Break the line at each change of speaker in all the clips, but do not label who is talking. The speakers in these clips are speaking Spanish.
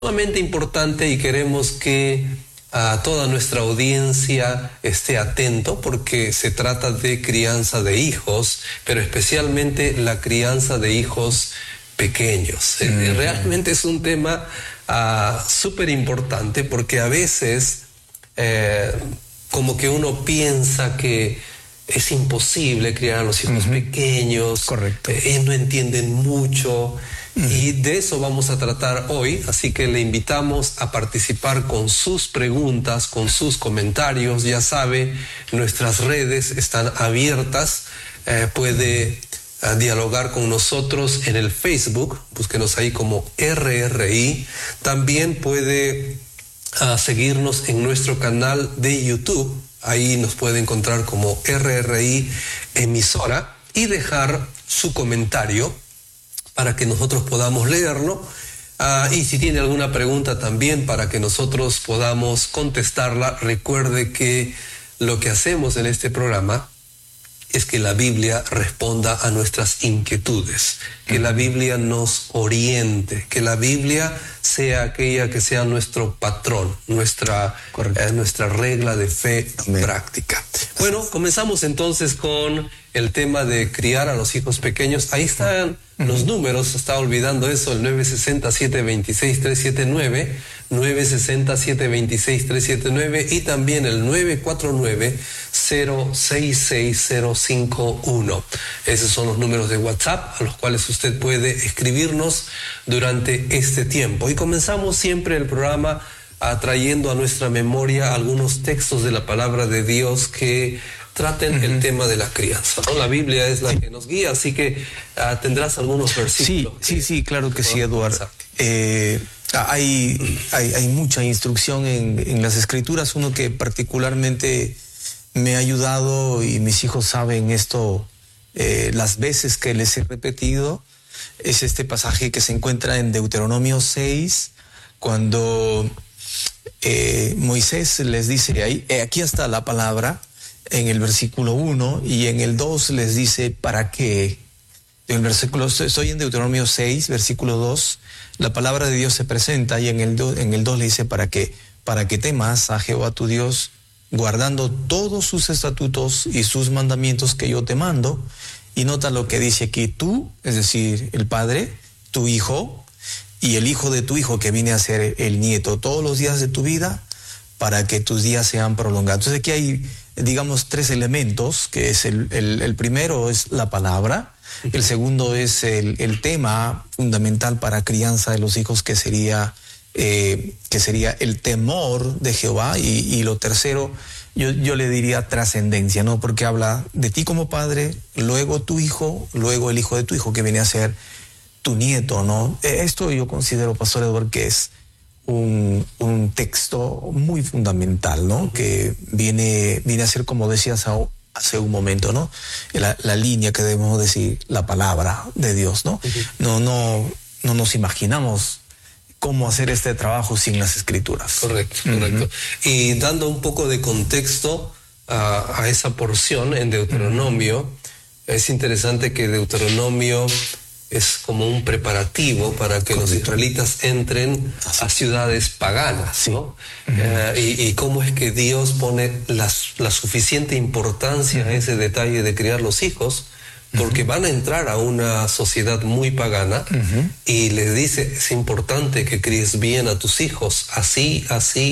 sumamente importante y queremos que toda nuestra audiencia esté atento porque se trata de crianza de hijos, pero especialmente la crianza de hijos pequeños. Realmente es un tema súper importante porque a veces como que uno piensa que es imposible criar a los hijos pequeños.
Correcto.
Ellos no entienden mucho. Y de eso vamos a tratar hoy, así que le invitamos a participar con sus preguntas, con sus comentarios. Ya sabe, nuestras redes están abiertas, puede dialogar con nosotros en el Facebook, búsquenos ahí como RRI. También puede seguirnos en nuestro canal de YouTube, ahí nos puede encontrar como RRI Emisora y dejar su comentario para que nosotros podamos leerlo, y si tiene alguna pregunta también para que nosotros podamos contestarla. Recuerde que lo que hacemos en este programa es que la Biblia responda a nuestras inquietudes, que la Biblia nos oriente, que la Biblia sea aquella que sea nuestro patrón, nuestra regla de fe y práctica. Bueno, comenzamos entonces con el tema de criar a los hijos pequeños. Ahí están los números, estaba olvidando eso, el 960-726-379, 960-726-379 y también el 949-066-051. Esos son los números de WhatsApp a los cuales usted puede escribirnos durante este tiempo. Y comenzamos siempre el programa trayendo a nuestra memoria algunos textos de la palabra de Dios que traten el tema de la crianza, ¿no? La Biblia es la que nos guía, así que tendrás algunos versículos.
Sí, claro que sí, Eduardo. Hay mucha instrucción en las Escrituras. Uno que particularmente me ha ayudado, y mis hijos saben esto, las veces que les he repetido, es este pasaje que se encuentra en Deuteronomio 6, cuando Moisés les dice, ahí, aquí está la palabra, en el versículo 1, y en el 2 les dice para qué. En el versículo, estoy en Deuteronomio 6, versículo 2, la palabra de Dios se presenta, y en el 2 le dice para que temas a Jehová tu Dios, guardando todos sus estatutos y sus mandamientos que yo te mando. Y nota lo que dice aquí: tú, es decir, el padre, tu hijo, y el hijo de tu hijo, que viene a ser el nieto, todos los días de tu vida, para que tus días sean prolongados. Entonces aquí hay, digamos, tres elementos, que es el primero es la palabra, el segundo es el tema fundamental para crianza de los hijos, que sería el temor de Jehová, y lo tercero, yo le diría trascendencia, ¿no? Porque habla de ti como padre, luego tu hijo, luego el hijo de tu hijo, que viene a ser tu nieto, ¿no? Esto yo considero, Pastor Eduardo, que es un texto muy fundamental, ¿no? Que viene a ser, como decías hace un momento, ¿no? La línea que debemos decir, la palabra de Dios, ¿no? No nos imaginamos cómo hacer este trabajo sin las Escrituras.
Correcto. Y dando un poco de contexto a esa porción en Deuteronomio, es interesante que Deuteronomio es como un preparativo para que los israelitas entren a ciudades paganas, ¿no? Y cómo es que Dios pone la suficiente importancia a ese detalle de criar los hijos, porque van a entrar a una sociedad muy pagana, y les dice, es importante que críes bien a tus hijos, así,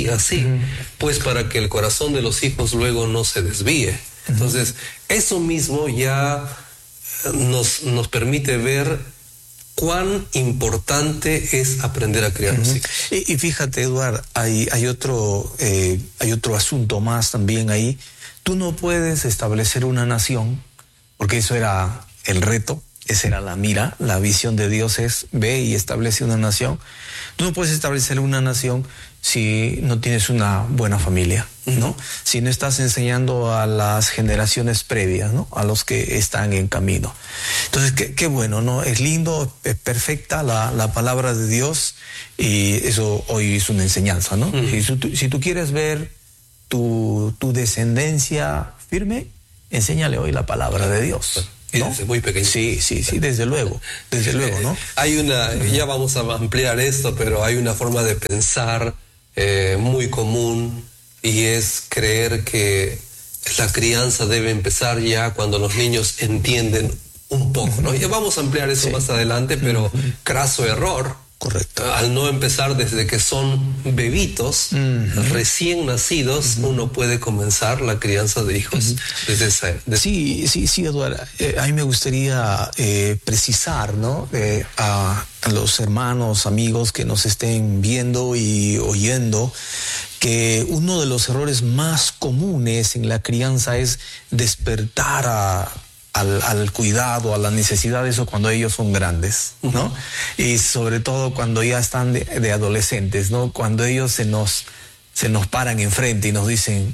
pues para que el corazón de los hijos luego no se desvíe. Entonces, eso mismo ya nos permite ver cuán importante es aprender a criar los hijos.
Y fíjate, Eduardo, hay otro asunto más también ahí. Tú no puedes establecer una nación, porque eso era el reto, esa era la mira, la visión de Dios es: ve y establece una nación. Tú no puedes establecer una nación si no tienes una buena familia, ¿no? Si no estás enseñando a las generaciones previas, ¿no? A los que están en camino. Entonces, qué bueno, ¿no? Es lindo, es perfecta la palabra de Dios, y eso hoy es una enseñanza, ¿no? Si tú quieres ver tu descendencia firme, enséñale hoy la palabra de Dios.
Y
¿no?
desde muy pequeño.
Sí, desde luego, ¿no?
Ya vamos a ampliar esto, pero hay una forma de pensar muy común, y es creer que la crianza debe empezar ya cuando los niños entienden un poco, ¿no? Ya vamos a ampliar eso más adelante, pero craso error.
Correcto.
Al no empezar desde que son bebitos, recién nacidos, uno puede comenzar la crianza de hijos desde esa.
Sí, Eduardo. A mí me gustaría precisar, ¿no? A los hermanos, amigos que nos estén viendo y oyendo, que uno de los errores más comunes en la crianza es despertar al cuidado, a la necesidad de eso cuando ellos son grandes, ¿no? Y sobre todo cuando ya están de adolescentes, ¿no? Cuando ellos se nos paran enfrente y nos dicen,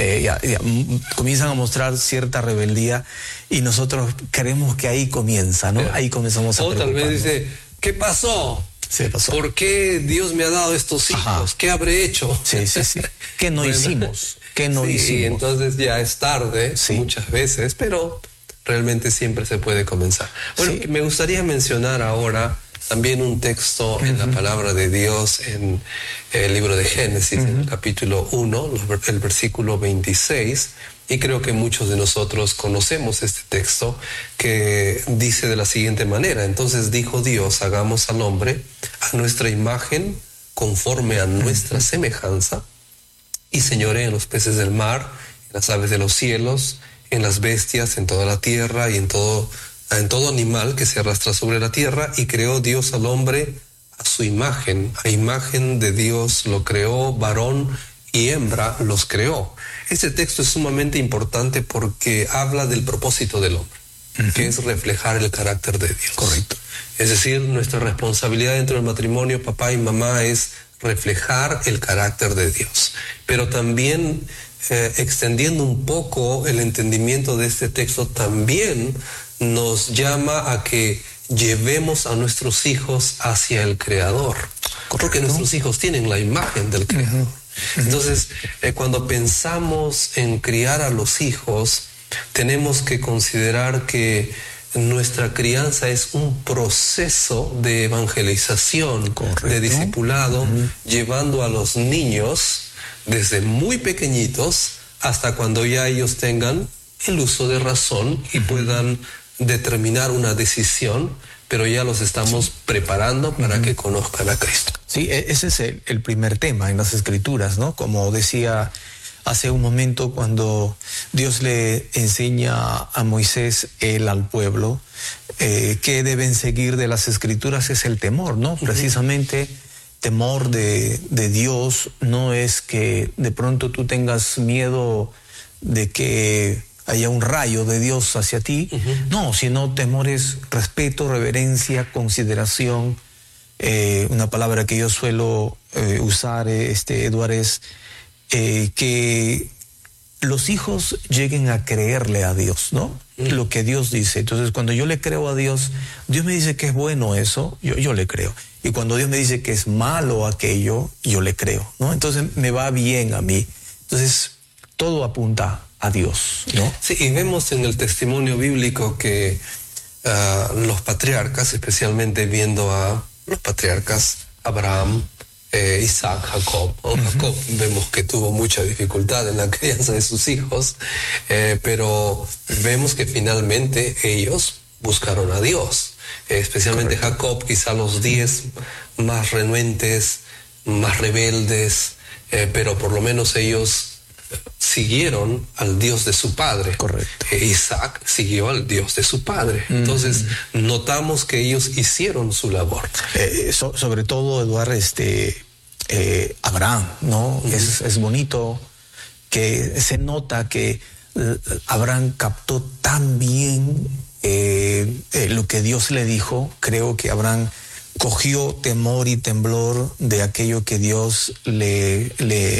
comienzan a mostrar cierta rebeldía, y nosotros creemos que ahí comienza, ¿no? Ahí comenzamos a preocuparnos.
O tal vez dice, ¿qué pasó?
Pasó.
¿Por qué Dios me ha dado estos hijos? Ajá. ¿Qué habré hecho?
Sí. ¿Qué no hicimos? ¿Qué no hicimos?
Entonces ya es tarde muchas veces, pero realmente siempre se puede comenzar. Bueno, me gustaría mencionar ahora también un texto en la palabra de Dios en el libro de Génesis, en el capítulo 1, el versículo 26, y creo que muchos de nosotros conocemos este texto, que dice de la siguiente manera: entonces dijo Dios, hagamos al hombre a nuestra imagen, conforme a nuestra semejanza, y señoree en los peces del mar, en las aves de los cielos, en las bestias, en toda la tierra y en todo animal que se arrastra sobre la tierra. Y creó Dios al hombre a su imagen, a imagen de Dios lo creó, varón y hembra los creó. Este texto es sumamente importante porque habla del propósito del hombre, que es reflejar el carácter de Dios.
Correcto.
Es decir, nuestra responsabilidad dentro del matrimonio, papá y mamá, es reflejar el carácter de Dios. Pero también, extendiendo un poco el entendimiento de este texto, también nos llama a que llevemos a nuestros hijos hacia el Creador. Correcto. Porque nuestros hijos tienen la imagen del Creador. Entonces, cuando pensamos en criar a los hijos, tenemos que considerar que nuestra crianza es un proceso de evangelización, de discipulado, llevando a los niños desde muy pequeñitos hasta cuando ya ellos tengan el uso de razón y puedan determinar una decisión, pero ya los estamos preparando para que conozcan a Cristo.
Sí, ese es el primer tema en las Escrituras, ¿no? Como decía hace un momento, cuando Dios le enseña a Moisés, él al pueblo, que deben seguir de las Escrituras, es el temor, ¿no? Precisamente temor de Dios no es que de pronto tú tengas miedo de que haya un rayo de Dios hacia ti, no, sino temor es respeto, reverencia, consideración. Una palabra que yo suelo usar, Eduardo, es que los hijos lleguen a creerle a Dios, ¿no? Lo que Dios dice. Entonces, cuando yo le creo a Dios, Dios me dice que es bueno eso, yo le creo. Y cuando Dios me dice que es malo aquello, yo le creo, ¿no? Entonces, me va bien a mí. Entonces, todo apunta a Dios, ¿no?
Sí, y vemos en el testimonio bíblico que los patriarcas, especialmente viendo a los patriarcas Abraham, Isaac, Jacob. Jacob vemos que tuvo mucha dificultad en la crianza de sus hijos, pero vemos que finalmente ellos buscaron a Dios, especialmente Jacob, quizá los 10 más renuentes, más rebeldes, pero por lo menos ellos siguieron al Dios de su padre.
Correcto.
Isaac siguió al Dios de su padre. Entonces notamos que ellos hicieron su labor.
Sobre todo, Eduardo, Abraham, ¿no? Es bonito que se nota que Abraham captó tan bien lo que Dios le dijo. Creo que Abraham cogió temor y temblor de aquello que Dios le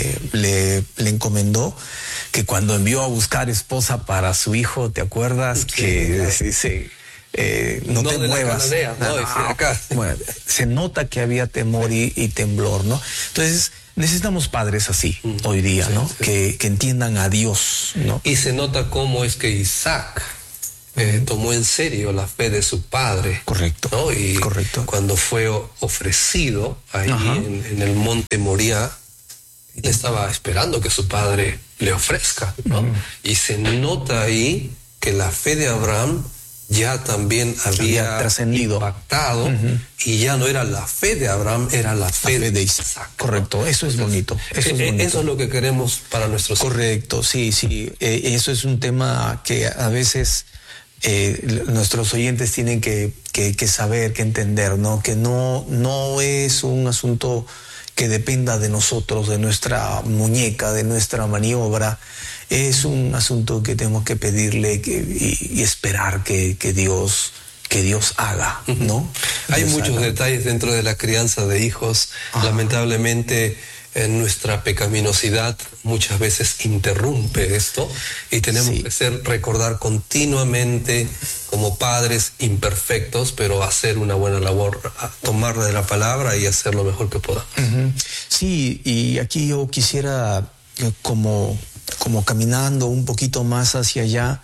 encomendó, que cuando envió a buscar esposa para su hijo, ¿te acuerdas? Que dice, no te muevas. Bueno, se nota que había temor y temblor, ¿no? Entonces, necesitamos padres así hoy día, ¿no? Sí. Que entiendan a Dios, ¿no?
Y se nota cómo es que Isaac tomó en serio la fe de su padre.
Correcto.
¿No? Y
correcto.
cuando fue ofrecido ahí en el monte Moriah, él estaba esperando que su padre le ofrezca, ¿no? Y se nota ahí que la fe de Abraham ya también había
trascendido,
impactado, y ya no era la fe de Abraham, era la fe de Isaac.
Correcto, eso es bonito. Eso
es lo que queremos para nuestros hijos.
Correcto, sí. Eso es un tema que a veces nuestros oyentes tienen que saber, que entender, ¿no? Que no es un asunto que dependa de nosotros, de nuestra muñeca, de nuestra maniobra. Es un asunto que tenemos que pedirle y esperar que Dios haga, ¿no?
Hay
Dios
muchos detalles dentro de la crianza de hijos. Lamentablemente, nuestra pecaminosidad muchas veces interrumpe esto, y tenemos que recordar continuamente, como padres imperfectos, pero hacer una buena labor, tomar de la palabra y hacer lo mejor que podamos.
Sí, y aquí yo quisiera como caminando un poquito más hacia allá,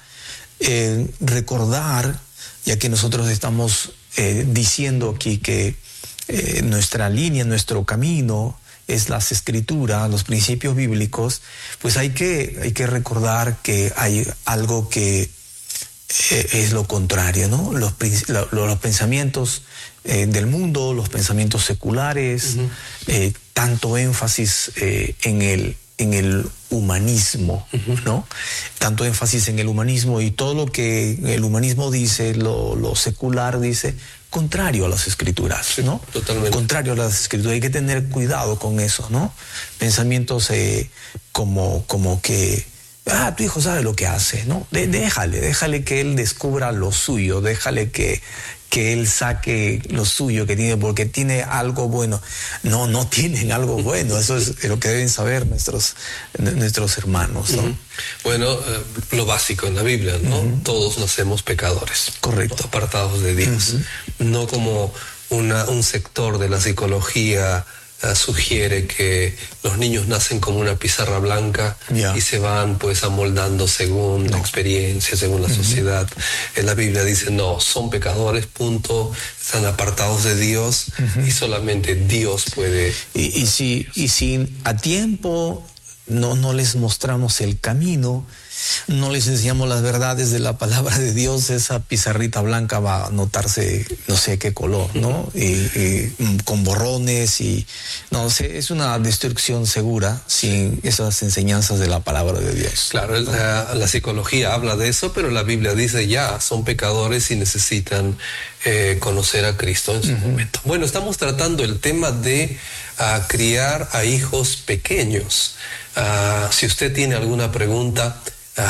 recordar, ya que nosotros estamos diciendo aquí que nuestra línea, nuestro camino es las escrituras, los principios bíblicos, pues hay que recordar que hay algo que es lo contrario, ¿no? Los pensamientos del mundo, los pensamientos seculares, tanto énfasis en el humanismo, ¿no? Tanto énfasis en el humanismo, y todo lo que el humanismo dice, lo secular dice, contrario a las escrituras, ¿no?
Totalmente.
Contrario a las escrituras. Hay que tener cuidado con eso, ¿no? Pensamientos como que, tu hijo sabe lo que hace, ¿no? Déjale que él descubra lo suyo, déjale que él saque lo suyo que tiene, porque tiene algo bueno. No tienen algo bueno. Eso es lo que deben saber nuestros hermanos, ¿no?
Bueno, lo básico en la Biblia, ¿no? Todos nacemos pecadores.
Correcto.
Apartados de Dios. No como un sector de la psicología sugiere que los niños nacen como una pizarra blanca y se van pues amoldando según la experiencia, según la sociedad. En la Biblia dice, no, son pecadores, punto, están apartados de Dios, y solamente Dios puede...
Y si a tiempo no les mostramos el camino, no les enseñamos las verdades de la palabra de Dios, esa pizarrita blanca va a notarse no sé qué color, ¿no? Y con borrones, y no sé, es una destrucción segura sin esas enseñanzas de la palabra de Dios.
Claro, la psicología habla de eso, pero la Biblia dice son pecadores y necesitan conocer a Cristo en su momento. Bueno, estamos tratando el tema de criar a hijos pequeños. Si usted tiene alguna pregunta,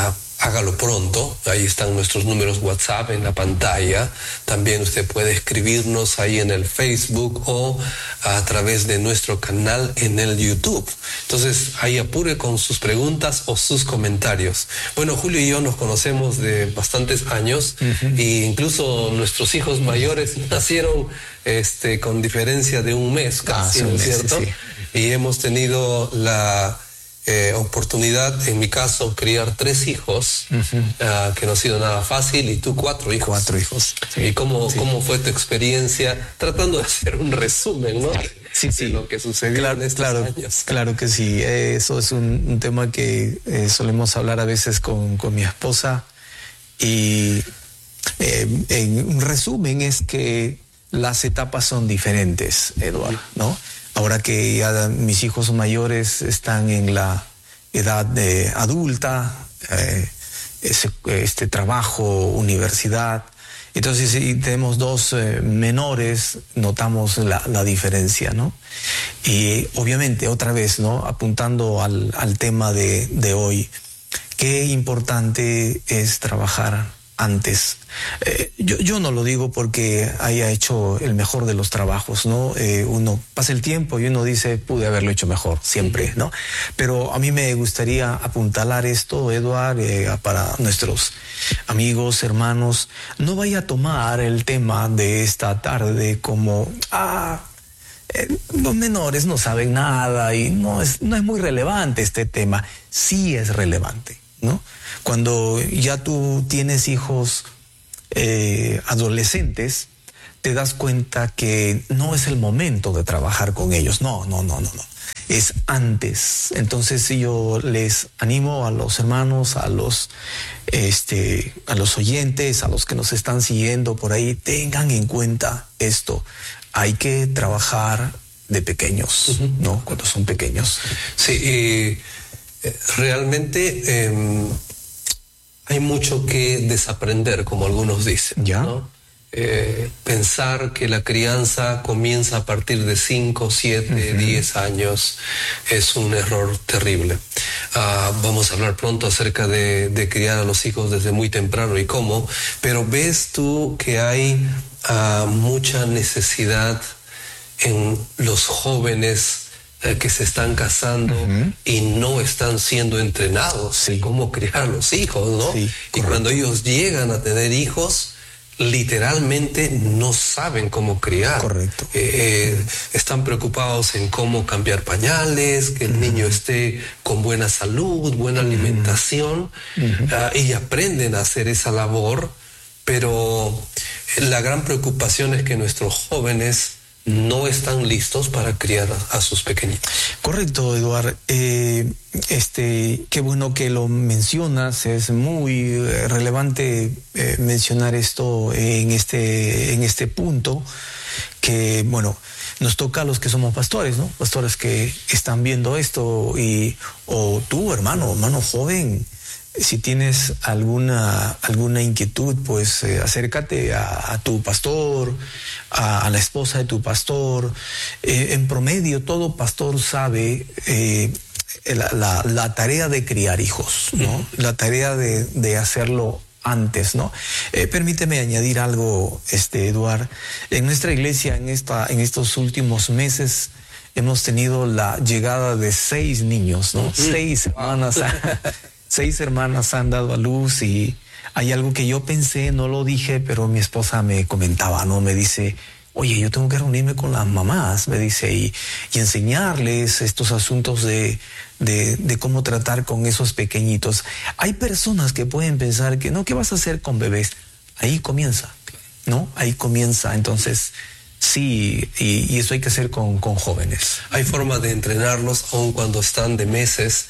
hágalo pronto. Ahí están nuestros números WhatsApp en la pantalla. También usted puede escribirnos ahí en el Facebook o a través de nuestro canal en el YouTube. Entonces, ahí apure con sus preguntas o sus comentarios. Bueno, Julio y yo nos conocemos de bastantes años, e incluso nuestros hijos mayores nacieron con diferencia de un mes casi, ¿no es cierto? Sí. Y hemos tenido la oportunidad, en mi caso, criar 3 hijos, que no ha sido nada fácil, y tú 4 hijos.
4 hijos. Sí.
¿Y cómo fue tu experiencia? Tratando de hacer un resumen, ¿no? De lo que sucedió en estos años. Claro
que sí. Eso es un tema que solemos hablar a veces con mi esposa, y en un resumen es que las etapas son diferentes, Eduardo, ¿no? Ahora que ya mis hijos mayores están en la edad adulta, trabajo, universidad, entonces si tenemos 2 menores, notamos la diferencia, ¿no? Y obviamente, otra vez, ¿no? Apuntando al tema de hoy, qué importante es trabajar antes. Yo no lo digo porque haya hecho el mejor de los trabajos, ¿no? Uno pasa el tiempo y uno dice, pude haberlo hecho mejor, siempre, ¿no? Pero a mí me gustaría apuntalar esto, Eduard, para nuestros amigos, hermanos. No vaya a tomar el tema de esta tarde como, los menores no saben nada y no es muy relevante este tema. Sí es relevante, ¿no? Cuando ya tú tienes hijos adolescentes, te das cuenta que no es el momento de trabajar con ellos. No. Es antes. Entonces yo les animo a los hermanos, a los oyentes, a los que nos están siguiendo por ahí, tengan en cuenta esto. Hay que trabajar de pequeños, ¿no? Cuando son pequeños.
Sí, realmente hay mucho que desaprender, como algunos dicen,
¿ya?
¿no? Pensar que la crianza comienza a partir de 5, 7, 10 años es un error terrible. Vamos a hablar pronto acerca de criar a los hijos desde muy temprano y cómo, pero ves tú que hay mucha necesidad en los jóvenes que se están casando y no están siendo entrenados en cómo criar a los hijos, ¿no?
Sí,
y cuando ellos llegan a tener hijos, literalmente no saben cómo criar.
Correcto.
Están preocupados en cómo cambiar pañales, que el niño esté con buena salud, buena alimentación, y aprenden a hacer esa labor, pero la gran preocupación es que nuestros jóvenes no están listos para criar a sus pequeñitos.
Correcto, Eduardo. Qué bueno que lo mencionas. Es muy relevante mencionar esto en este punto, que bueno, nos toca a los que somos pastores, ¿no? Pastores que están viendo esto, o tú, hermano joven, si tienes alguna inquietud, pues acércate a tu pastor, a la esposa de tu pastor. En promedio, todo pastor sabe la tarea de criar hijos, ¿no? La tarea de hacerlo antes, ¿no? Permíteme añadir algo, Eduard. En nuestra iglesia, en estos últimos meses, hemos tenido la llegada de 6 niños, ¿no? 6 hermanas. 6 hermanas han dado a luz, y hay algo que yo pensé, no lo dije, pero mi esposa me comentaba, ¿no? Me dice, oye, yo tengo que reunirme con las mamás, me dice, y enseñarles estos asuntos de cómo tratar con esos pequeñitos. Hay personas que pueden pensar que, no, ¿qué vas a hacer con bebés? Ahí comienza, ¿no? Ahí comienza. Entonces, sí, y eso hay que hacer con jóvenes.
Hay forma de entrenarlos aun cuando están de meses,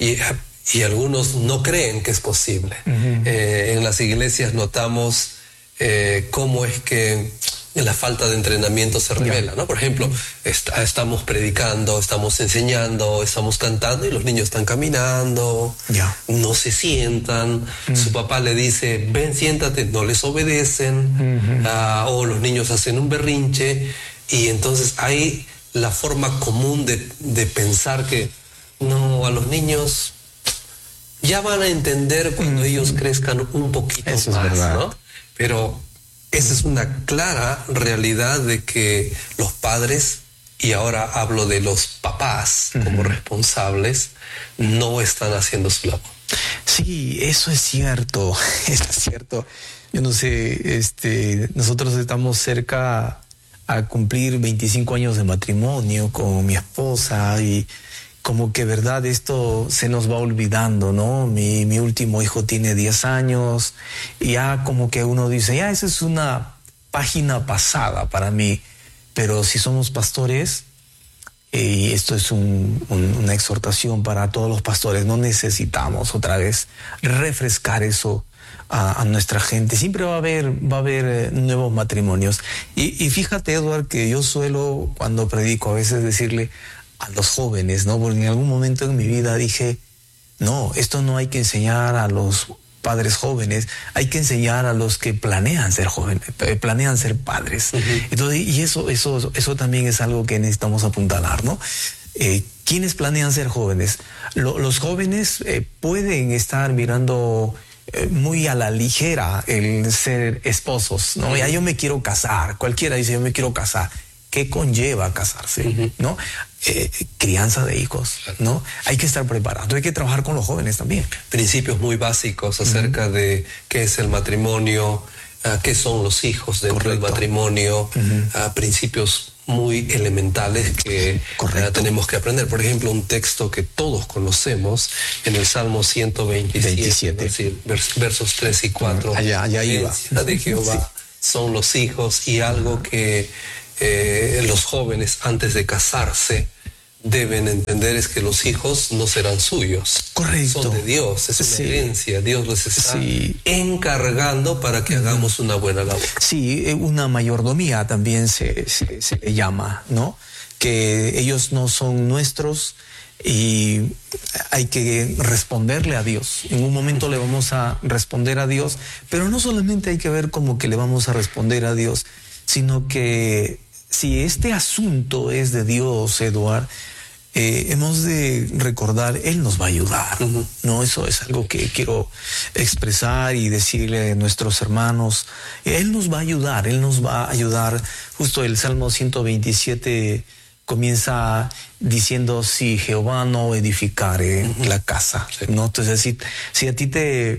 y algunos no creen que es posible. En las iglesias notamos cómo es que la falta de entrenamiento se revela, ¿no? Por ejemplo, estamos predicando, estamos enseñando, estamos cantando, y los niños están caminando, no se sientan. Su papá le dice, ven, siéntate, no les obedecen, o los niños hacen un berrinche, y entonces hay la forma común de pensar que no, a los niños ya van a entender cuando ellos crezcan un poquito
eso
más,
es verdad,
¿no? Pero esa es una clara realidad de que los padres, y ahora hablo de los papás como responsables, no están haciendo su labor.
Sí, eso es cierto, eso es cierto. Yo no sé, nosotros estamos cerca a cumplir 25 años de matrimonio con mi esposa, y como que, verdad, esto se nos va olvidando, ¿no? Mi último hijo tiene 10 años, y ya como que uno dice, ya, esa es una página pasada para mí. Pero si somos pastores, y esto es una exhortación para todos los pastores, no necesitamos otra vez refrescar eso a nuestra gente. Siempre va a haber nuevos matrimonios. Y fíjate, Eduard, que yo suelo, cuando predico, a veces decirle a los jóvenes, ¿no? Porque en algún momento en mi vida dije, no, esto no hay que enseñar a los padres jóvenes, hay que enseñar a los que planean ser jóvenes, planean ser padres. Entonces, y eso también es algo que necesitamos apuntalar, ¿no? ¿Quiénes planean ser jóvenes? Los jóvenes pueden estar mirando muy a la ligera el ser esposos, ¿no? Ya yo me quiero casar, cualquiera dice yo me quiero casar. ¿Qué conlleva casarse? ¿No? Crianza de hijos, ¿no? Hay que estar preparado, hay que trabajar con los jóvenes también.
Principios muy básicos acerca de qué es el matrimonio, qué son los hijos dentro del matrimonio, principios muy elementales que tenemos que aprender. Por ejemplo, un texto que todos conocemos en el Salmo 127, es decir, versos 3 y 4.
Allá iba.
De Jehová son los hijos, y algo que los jóvenes antes de casarse deben entender es que los hijos no serán suyos.
Correcto.
Son de Dios, es una herencia. Dios los está encargando para que hagamos una buena labor.
Sí, una mayordomía también se le llama, ¿no? Que ellos no son nuestros y hay que responderle a Dios. En un momento le vamos a responder a Dios, pero no solamente hay que ver como que le vamos a responder a Dios, sino que si este asunto es de Dios, Eduard, hemos de recordar, Él nos va a ayudar, ¿no? Eso es algo que quiero expresar y decirle a nuestros hermanos. Él nos va a ayudar, Él nos va a ayudar. Justo el Salmo 127 comienza diciendo, si Jehová no edificare la casa, ¿no? Entonces, si a ti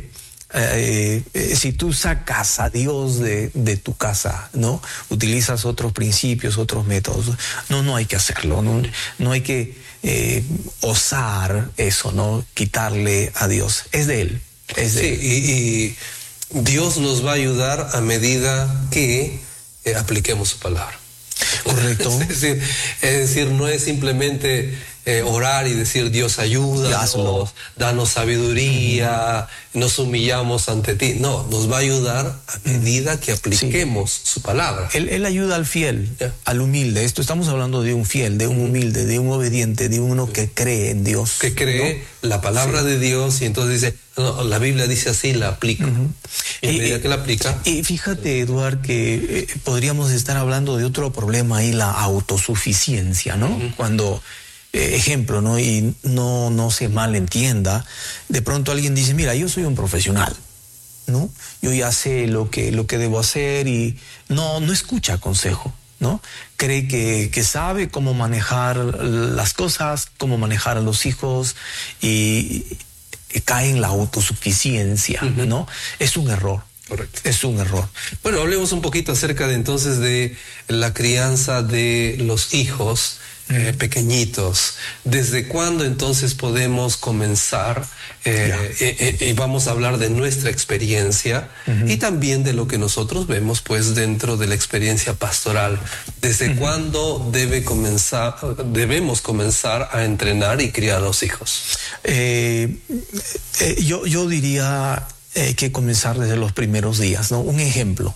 si tú sacas a Dios de tu casa, ¿no? Utilizas otros principios, otros métodos, no hay que hacerlo, no hay que osar eso, ¿no? Quitarle a Dios. Es de Él.
Y Dios nos va a ayudar a medida que apliquemos su palabra.
Correcto.
Es decir, no es simplemente orar y decir, Dios, ayúdanos, danos sabiduría, nos humillamos ante ti. No, nos va a ayudar a medida que apliquemos su palabra.
Él ayuda al fiel, al humilde. Estamos hablando de un fiel, de un humilde, de un obediente, de uno que cree en Dios.
Que cree la palabra de Dios, y entonces dice, no, la Biblia dice así, la aplica. Y a medida que la aplica...
Y fíjate, Eduard, que podríamos estar hablando de otro problema ahí, la autosuficiencia, ¿no? Cuando... ejemplo, ¿no? Y no se malentienda, de pronto alguien dice, mira, yo soy un profesional, ¿no? Yo ya sé lo que debo hacer, y no escucha consejo, ¿no? Cree que sabe cómo manejar las cosas, cómo manejar a los hijos, y cae en la autosuficiencia, ¿no? Es un error.
Correcto.
Es un error.
Bueno, hablemos un poquito acerca de entonces de la crianza de los hijos pequeñitos. ¿Desde cuándo entonces podemos comenzar? Y vamos a hablar de nuestra experiencia y también de lo que nosotros vemos pues dentro de la experiencia pastoral. ¿Desde cuándo debemos comenzar a entrenar y criar a los hijos?
Yo diría que comenzar desde los primeros días, ¿no? Un ejemplo.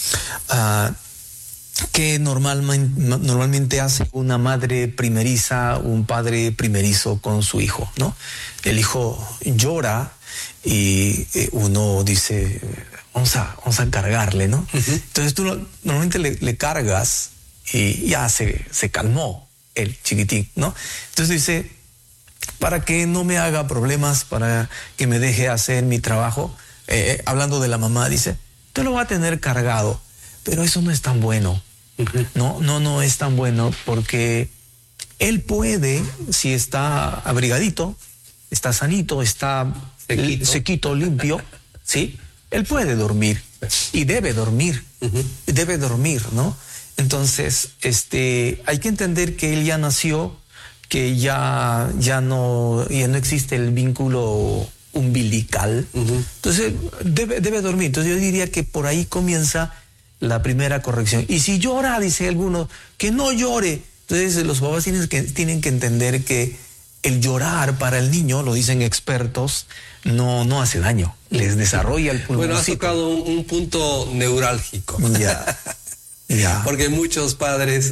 Que normalmente hace una madre primeriza, un padre primerizo con su hijo, ¿no? El hijo llora y uno dice, vamos a cargarle, ¿no? Entonces tú normalmente le cargas y ya se calmó el chiquitín, ¿no? Entonces dice, para que no me haga problemas, para que me deje hacer mi trabajo, hablando de la mamá, dice, te lo va a tener cargado. Pero eso no es tan bueno. No es tan bueno, porque él puede, si está abrigadito, está sanito, está sequito, limpio, ¿sí? Él puede dormir y debe dormir, ¿no? Entonces, hay que entender que él ya nació, que ya no existe el vínculo umbilical. Entonces, debe dormir. Entonces yo diría que por ahí comienza la primera corrección. Y si llora, dice alguno, que no llore. Entonces los papás tienen que entender que el llorar para el niño, lo dicen expertos, no hace daño, les desarrolla el pulmoncito.
Bueno, has tocado un punto neurálgico.
Ya.
Porque muchos padres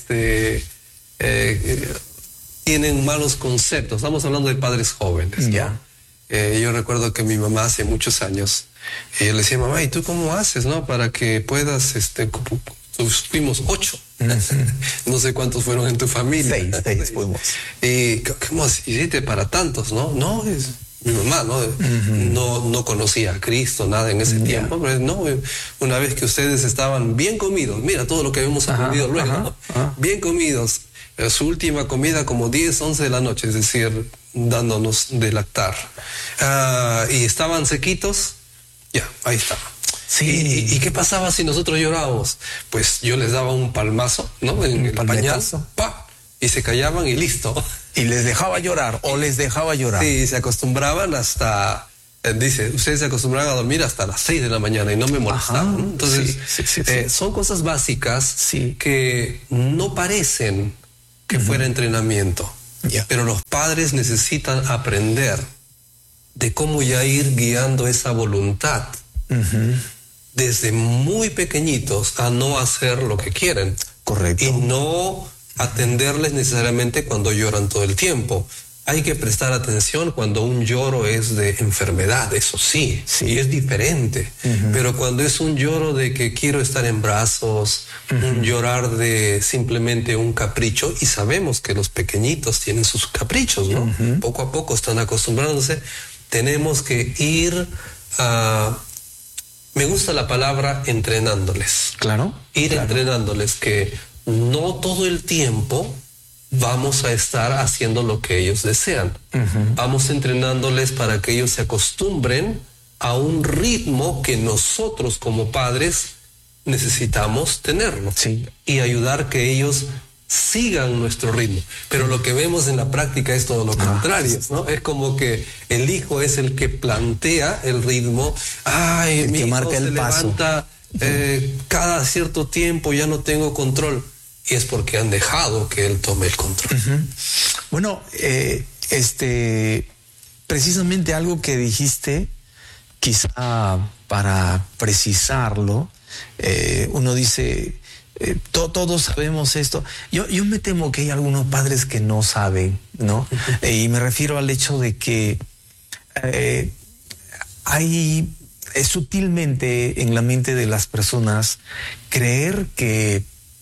tienen malos conceptos. Estamos hablando de padres jóvenes, ¿no?
Ya.
Yo recuerdo que mi mamá hace muchos años, yo le decía, mamá, ¿y tú cómo haces, no? Para que puedas, fuimos 8. No sé cuántos fueron en tu familia.
6 fuimos.
¿Y cómo hiciste para tantos, no? No, es mi mamá, ¿no? No conocía a Cristo, nada en ese tiempo, pero no, una vez que ustedes estaban bien comidos, mira todo lo que hemos aprendido luego, bien comidos, su última comida como 10, 11 de la noche, es decir, dándonos de lactar, y estaban sequitos, ya, ahí está.
Sí.
¿Y qué pasaba si nosotros llorábamos? Pues yo les daba un palmazo, ¿no? En el pañal, ¡pa! Y se callaban y listo.
Y les dejaba llorar, o les dejaba llorar.
Sí, se acostumbraban hasta... Dice, ustedes se acostumbraban a dormir hasta las 6 de la mañana y no me molestaban, ¿no? Entonces, sí. Son cosas básicas que no parecen que fuera entrenamiento. Pero los padres necesitan aprender de cómo ya ir guiando esa voluntad desde muy pequeñitos a no hacer lo que quieren.
Correcto.
Y no atenderles necesariamente cuando lloran todo el tiempo. Hay que prestar atención cuando un lloro es de enfermedad, eso sí, y es diferente. Pero cuando es un lloro de que quiero estar en brazos, un llorar de simplemente un capricho, y sabemos que los pequeñitos tienen sus caprichos, ¿no? Poco a poco están acostumbrándose. Tenemos que ir a... Me gusta la palabra entrenándoles.
Claro.
Entrenándoles que no todo el tiempo vamos a estar haciendo lo que ellos desean. Vamos entrenándoles para que ellos se acostumbren a un ritmo que nosotros como padres necesitamos tenerlo. Y ayudar que ellos sigan nuestro ritmo. Pero lo que vemos en la práctica es todo lo contrario, ¿no? Es como que el hijo es el que plantea el ritmo. Ay,
el
mi
que
hijo
marca el paso.
Levanta cada cierto tiempo, ya no tengo control. Y es porque han dejado que él tome el control.
Bueno, precisamente algo que dijiste, quizá para precisarlo, uno dice, todos sabemos esto. Yo me temo que hay algunos padres que no saben, ¿no? Y me refiero al hecho de que hay sutilmente en la mente de las personas creer que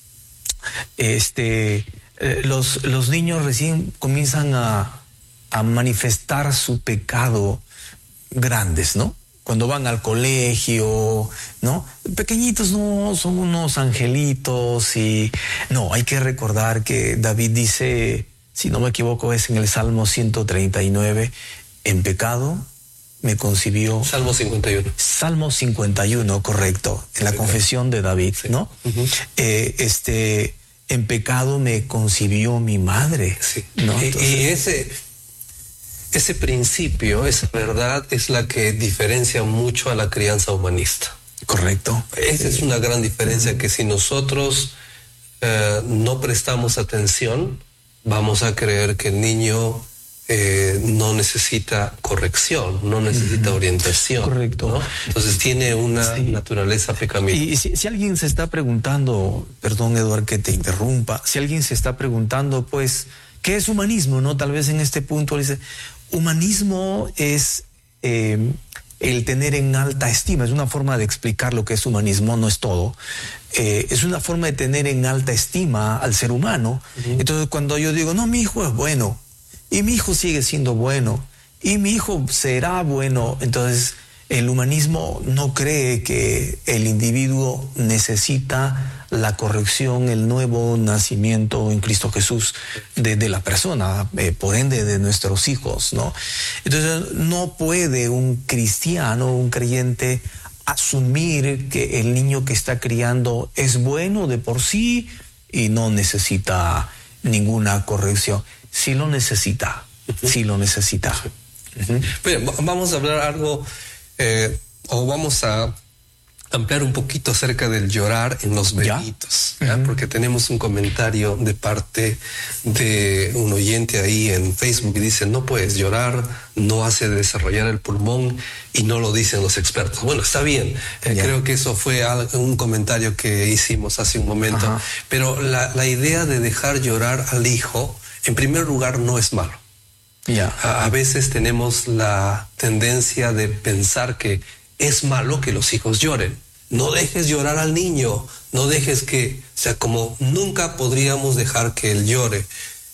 los niños recién comienzan a manifestar su pecado grandes, ¿no? Cuando van al colegio, ¿no? Pequeñitos no, son unos angelitos y... No, hay que recordar que David dice, si no me equivoco es en el Salmo 139, en pecado me concibió...
Salmo 51.
Salmo 51, correcto, en la confesión de David, ¿no? En pecado me concibió mi madre. ¿No?
Entonces, y ese principio, esa verdad es la que diferencia mucho a la crianza humanista.
Correcto.
Esa es una gran diferencia, que si nosotros no prestamos atención, vamos a creer que el niño no necesita corrección, no necesita orientación.
Correcto.
¿no? Entonces tiene una naturaleza pecaminosa.
Y si alguien se está preguntando, perdón Eduardo que te interrumpa, si alguien se está preguntando, pues, ¿qué es humanismo? ¿No? Tal vez en este punto dice, humanismo es el tener en alta estima, es una forma de explicar lo que es humanismo, no es todo. Es una forma de tener en alta estima al ser humano. Entonces cuando yo digo, no, mi hijo es bueno, y mi hijo sigue siendo bueno, y mi hijo será bueno, entonces el humanismo no cree que el individuo necesita la corrección, el nuevo nacimiento en Cristo Jesús de la persona, por ende de nuestros hijos, ¿no? Entonces no puede un cristiano, un creyente, asumir que el niño que está criando es bueno de por sí y no necesita ninguna corrección. Sí lo necesita, sí lo necesita.
Bien, vamos a hablar algo, o vamos a ampliar un poquito acerca del llorar en los bebitos, porque tenemos un comentario de parte de un oyente ahí en Facebook que dice, no puedes llorar, no hace desarrollar el pulmón y no lo dicen los expertos. Bueno, está bien, creo que eso fue un comentario que hicimos hace un momento, pero la idea de dejar llorar al hijo, en primer lugar, no es malo. A veces tenemos la tendencia de pensar que es malo que los hijos lloren. No dejes llorar al niño, no dejes que, o sea, como nunca podríamos dejar que él llore.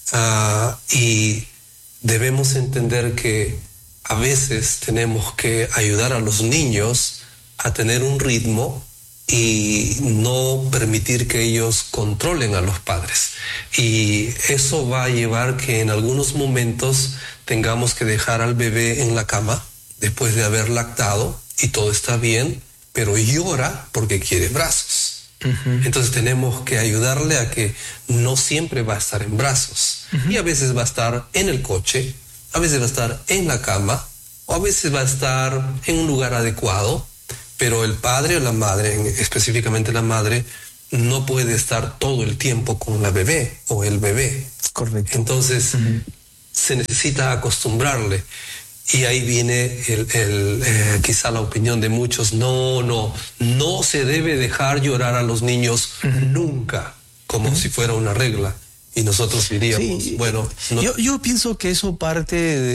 Y debemos entender que a veces tenemos que ayudar a los niños a tener un ritmo y no permitir que ellos controlen a los padres. Y eso va a llevar que en algunos momentos tengamos que dejar al bebé en la cama después de haber lactado y todo está bien, pero llora porque quiere brazos. Entonces tenemos que ayudarle a que no siempre va a estar en brazos. Y a veces va a estar en el coche, a veces va a estar en la cama, o a veces va a estar en un lugar adecuado, pero el padre o la madre, específicamente la madre, no puede estar todo el tiempo con la bebé o el bebé.
Correcto.
Entonces se necesita acostumbrarle. Y ahí viene quizá la opinión de muchos: no se debe dejar llorar a los niños nunca, como si fuera una regla. Y nosotros diríamos,
Sí,
bueno... No.
Yo pienso que eso parte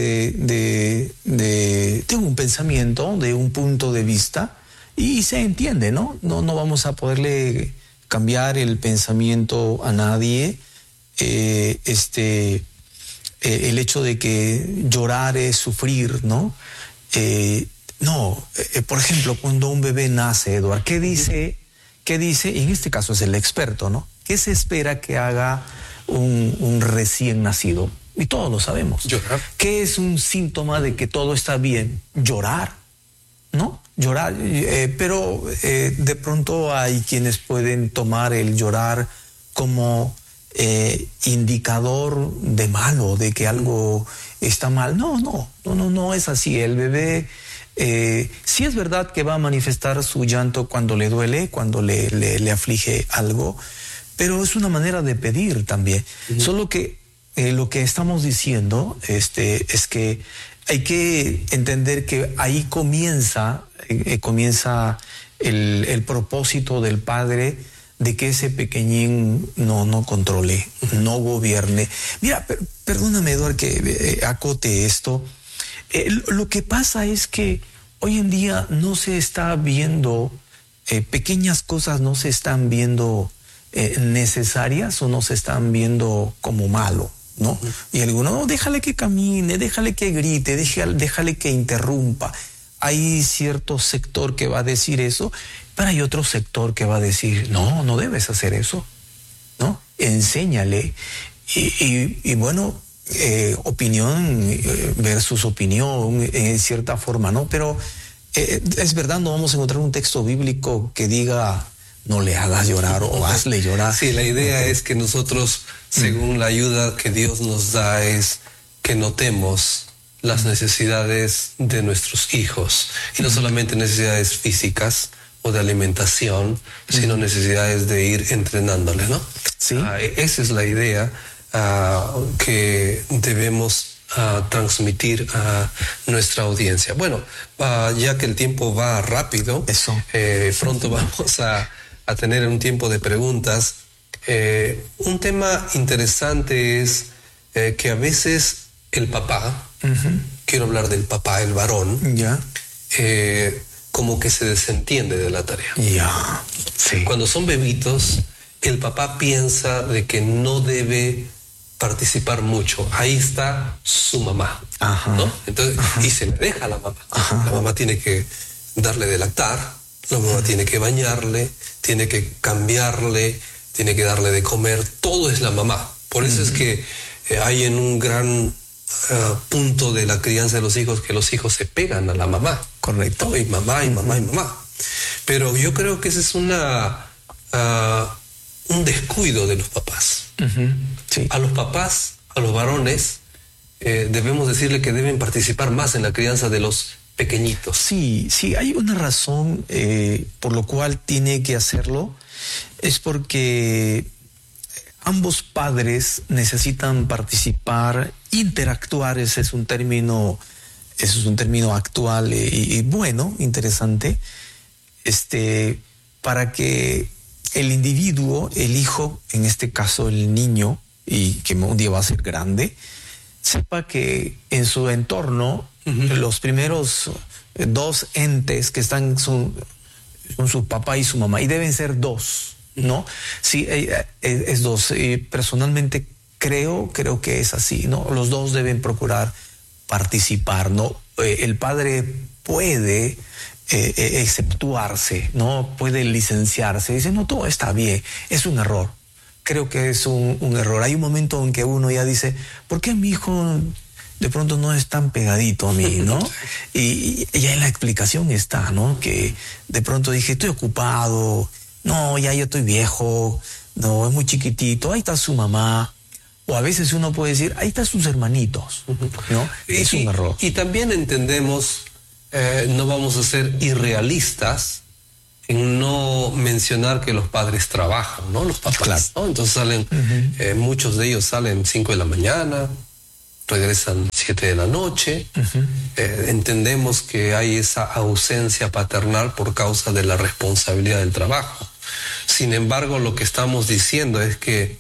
tengo un pensamiento, de un punto de vista, y se entiende, ¿no? No vamos a poderle cambiar el pensamiento a nadie. El hecho de que llorar es sufrir, ¿no? Por ejemplo, cuando un bebé nace, Eduardo, ¿qué dice? Y en este caso es el experto, ¿no? ¿Qué se espera que haga un recién nacido? Y todos lo sabemos.
Llorar.
¿Qué es un síntoma de que todo está bien? Llorar, ¿no? Llorar, pero de pronto hay quienes pueden tomar el llorar como indicador de malo, de que algo está mal. No es así. El bebé sí es verdad que va a manifestar su llanto cuando le duele, cuando le aflige algo, pero es una manera de pedir también. Solo que lo que estamos diciendo es que hay que entender que ahí comienza el propósito del padre, de que ese pequeñín no controle, no gobierne. Mira, perdóname, Eduardo, que acote esto. Lo que pasa es que hoy en día no se está viendo, pequeñas cosas no se están viendo necesarias o no se están viendo como malo, ¿no? Y algunos, no, déjale que camine, déjale que grite, déjale que interrumpa. Hay cierto sector que va a decir eso, pero hay otro sector que va a decir, no debes hacer eso, ¿no? Enséñale. Y bueno, opinión versus opinión, en cierta forma, ¿no? Pero es verdad, no vamos a encontrar un texto bíblico que diga, no le hagas llorar o hazle llorar.
Sí, la idea es que nosotros, según la ayuda que Dios nos da, es que notemos las necesidades de nuestros hijos. Y no solamente necesidades físicas o de alimentación, sino necesidades de ir entrenándoles, ¿no?
Sí.
Esa es la idea que debemos transmitir a nuestra audiencia. Bueno, ya que el tiempo va rápido, pronto vamos a tener un tiempo de preguntas. Un tema interesante es que a veces el papá, quiero hablar del papá, el varón, como que se desentiende de la tarea.
Sí.
Cuando son bebitos, el papá piensa de que no debe participar mucho. Ahí está su mamá, ¿no? Entonces, y se le deja a la mamá. La mamá tiene que darle de lactar, la mamá tiene que bañarle, tiene que cambiarle, tiene que darle de comer. Todo es la mamá. Por eso es que hay en un gran punto de la crianza de los hijos que los hijos se pegan a la mamá.
Correcto.
Y mamá, y mamá, y mamá. Pero yo creo que ese es un descuido de los papás.
Sí.
A los papás, a los varones, debemos decirle que deben participar más en la crianza de los pequeñitos.
Sí, hay una razón por lo cual tiene que hacerlo. Es porque ambos padres necesitan participar, interactuar. Ese es un término actual y bueno, interesante. Para que el individuo, el hijo, en este caso el niño, y que un día va a ser grande, sepa que en su entorno los primeros dos entes que están son su papá y su mamá, y deben ser dos, ¿no? Sí, es dos. Personalmente creo que es así, ¿no? Los dos deben procurar participar, ¿no? El padre puede exceptuarse, ¿no? Puede licenciarse, dice, no, todo está bien, es un error. Creo que es un error. Hay un momento en que uno ya dice, ¿por qué mi hijo de pronto no es tan pegadito a mí, ¿no? Y ya en la explicación está, ¿no? Que de pronto dije, estoy ocupado, no, ya yo estoy viejo, no, es muy chiquitito, ahí está su mamá. O a veces uno puede decir, ahí están sus hermanitos, ¿no? Es un error.
Y también entendemos, no vamos a ser irrealistas en no mencionar que los padres trabajan, ¿no? Los papás,
claro,
¿no? Entonces salen, muchos de ellos salen 5 de la mañana, regresan 7 de la noche. Entendemos que hay esa ausencia paternal por causa de la responsabilidad del trabajo. Sin embargo, lo que estamos diciendo es que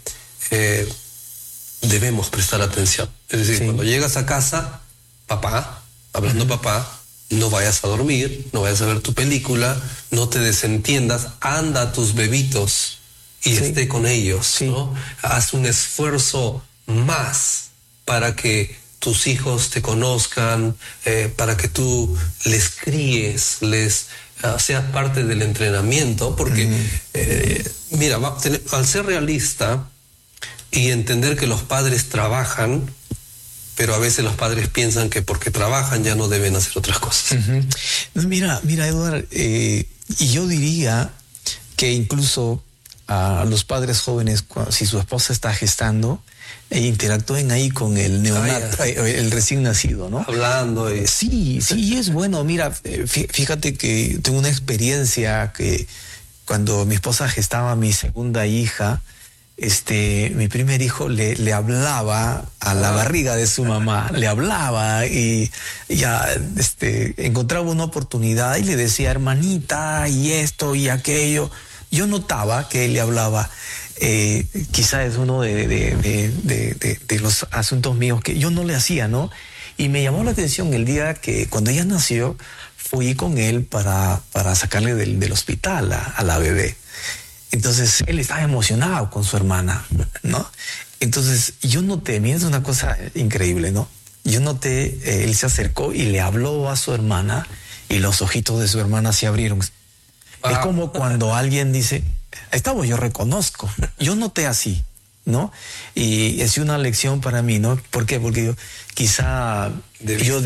debemos prestar atención. Es decir, sí, cuando llegas a casa, papá, hablando papá, no vayas a dormir, no vayas a ver tu película, no te desentiendas, anda a tus bebitos y
sí,
esté con ellos,
sí,
¿no? Haz un esfuerzo más para que tus hijos te conozcan, para que tú les críes, les seas parte del entrenamiento, porque mira, al ser realista y entender que los padres trabajan, pero a veces los padres piensan que porque trabajan ya no deben hacer otras cosas.
Mira, Eduardo, y yo diría que incluso a los padres jóvenes, si su esposa está gestando, interactúen ahí con el neonato, el recién nacido, ¿no?
Hablando.
Sí, es bueno. Mira, fíjate que tengo una experiencia que cuando mi esposa gestaba a mi segunda hija, mi primer hijo le hablaba a la barriga de su mamá, le hablaba y ya encontraba una oportunidad y le decía, hermanita, y esto y aquello. Yo notaba que él le hablaba. Quizá es uno de los asuntos míos que yo no le hacía, ¿no? Y me llamó la atención el día que cuando ella nació, fui con él para sacarle del hospital a la bebé. Entonces él estaba emocionado con su hermana, ¿no? Entonces yo noté, mira, es una cosa increíble, ¿no? Yo noté, él se acercó y le habló a su hermana y los ojitos de su hermana se abrieron. Es como cuando alguien dice, esta voz yo reconozco. Yo noté así, ¿no? Y es una lección para mí, ¿no? ¿Por qué? Porque yo quizá yo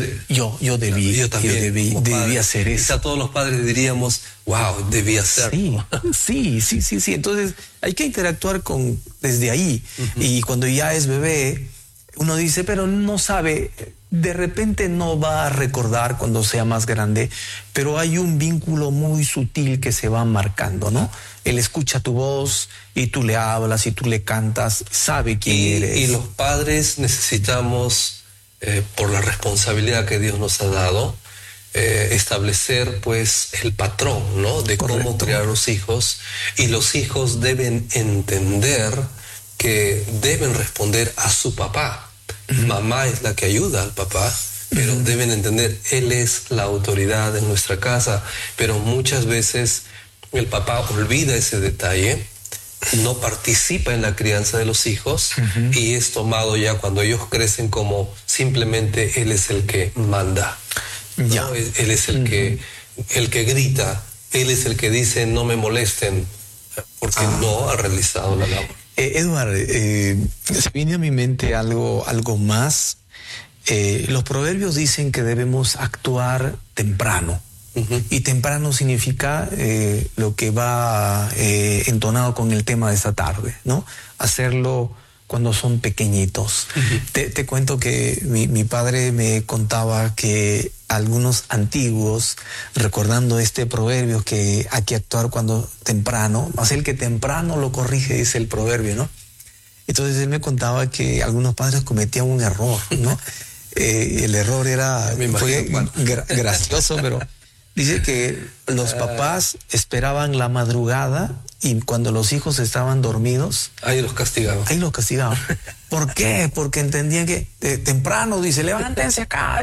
debí hacer eso.
Quizá todos los padres diríamos, wow, debí hacerlo.
Sí. Entonces hay que interactuar desde ahí. Y cuando ya es bebé, uno dice, pero no sabe, de repente no va a recordar cuando sea más grande, pero hay un vínculo muy sutil que se va marcando, ¿no? Él escucha tu voz y tú le hablas y tú le cantas, sabe quién eres.
Y los padres necesitamos, por la responsabilidad que Dios nos ha dado, establecer pues el patrón, ¿no? De cómo criar a los hijos, y los hijos deben entender que deben responder a su papá. Mamá es la que ayuda al papá, pero deben entender, él es la autoridad en nuestra casa. Pero muchas veces el papá olvida ese detalle, no participa en la crianza de los hijos, y es tomado ya cuando ellos crecen como simplemente él es el que manda, ¿no? Él es el que grita, él es el que dice no me molesten, porque no ha realizado la labor.
Eduardo, se viene a mi mente algo más. Los proverbios dicen que debemos actuar temprano. Y temprano significa lo que va entonado con el tema de esta tarde, ¿no? Hacerlo cuando son pequeñitos. Te cuento que mi padre me contaba que algunos antiguos, recordando este proverbio que hay que actuar cuando temprano, más el que temprano lo corrige, dice el proverbio, ¿no? Entonces él me contaba que algunos padres cometían un error, ¿no? El error fue gracioso, pero dice que los papás esperaban la madrugada y cuando los hijos estaban dormidos,
ahí los castigaban.
¿Por qué? Porque entendían que temprano, dice, levántense acá